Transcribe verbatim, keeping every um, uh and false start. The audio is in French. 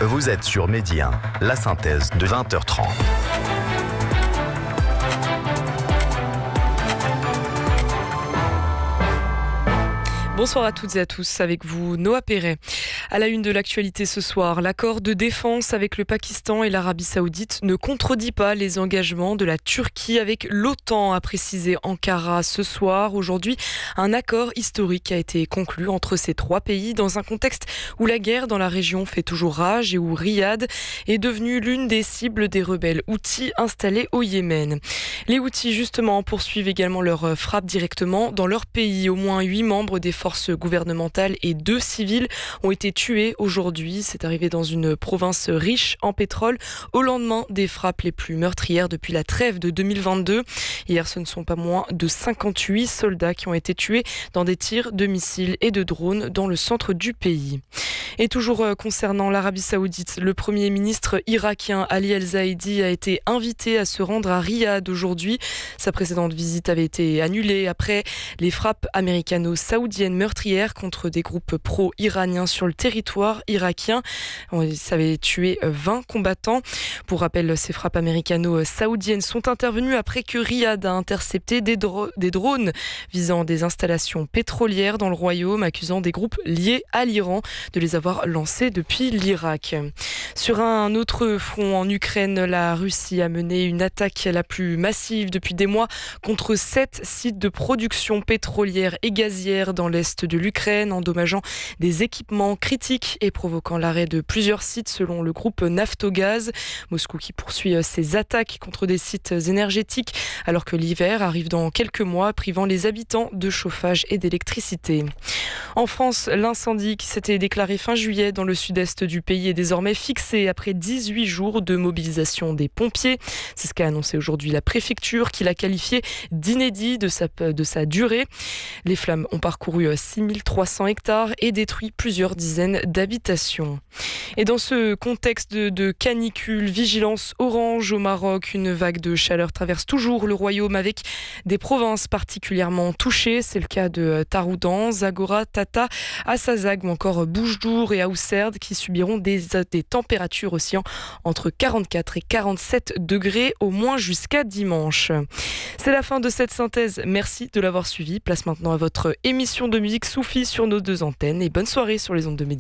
Vous êtes sur Midi un, la synthèse de vingt heures trente. Bonsoir à toutes et à tous, avec vous Noah Perret. À la une de l'actualité ce soir, l'accord de défense avec le Pakistan et l'Arabie Saoudite ne contredit pas les engagements de la Turquie avec l'OTAN, a précisé Ankara ce soir. Aujourd'hui, un accord historique a été conclu entre ces trois pays dans un contexte où la guerre dans la région fait toujours rage et où Riyad est devenue l'une des cibles des rebelles Houthis installés au Yémen. Les Houthis, justement, poursuivent également leurs frappes directement dans leur pays. Au moins huit membres des forces gouvernementales et deux civils ont été tués aujourd'hui. C'est arrivé dans une province riche en pétrole au lendemain des frappes les plus meurtrières depuis la trêve de deux mille vingt-deux. Hier, ce ne sont pas moins de cinquante-huit soldats qui ont été tués dans des tirs de missiles et de drones dans le centre du pays. Et toujours concernant l'Arabie Saoudite, le Premier ministre irakien Ali El-Zaidi a été invité à se rendre à Riyad aujourd'hui. Sa précédente visite avait été annulée après les frappes américano-saoudiennes meurtrières contre des groupes pro-iraniens sur le territoire irakien. Ça avait tué vingt combattants. Pour rappel, ces frappes américano-saoudiennes sont intervenues après que Riyad a intercepté des, dro- des drones visant des installations pétrolières dans le royaume, accusant des groupes liés à l'Iran de les avoir lancés depuis l'Irak. Sur un autre front en Ukraine, la Russie a mené une attaque la plus massive depuis des mois contre sept sites de production pétrolière et gazière dans l'est de l'Ukraine, endommageant des équipements critiques et provoquant l'arrêt de plusieurs sites selon le groupe Naftogaz. Moscou qui poursuit ses attaques contre des sites énergétiques alors que l'hiver arrive dans quelques mois, privant les habitants de chauffage et d'électricité. En France, l'incendie qui s'était déclaré fin juillet dans le sud-est du pays est désormais fixé après dix-huit jours de mobilisation des pompiers. C'est ce qu'a annoncé aujourd'hui la préfecture qui l'a qualifié d'inédit de sa, de sa durée. Les flammes ont parcouru six mille trois cents hectares et détruit plusieurs dizaines d'habitations. Et dans ce contexte de, de canicule, vigilance orange au Maroc, une vague de chaleur traverse toujours le royaume avec des provinces particulièrement touchées. C'est le cas de Taroudan, Zagora, Tata, Assazag ou encore Boujdour et Aousserd qui subiront des, des températures oscillant entre quarante-quatre et quarante-sept degrés au moins jusqu'à dimanche. C'est la fin de cette synthèse. Merci de l'avoir suivi. Place maintenant à votre émission de musique soufie sur nos deux antennes et bonne soirée sur les ondes de Midi.